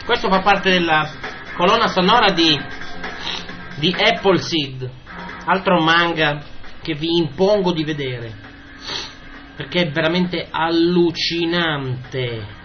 Questo fa parte della colonna sonora di Appleseed, altro manga che vi impongo di vedere, perché è veramente allucinante.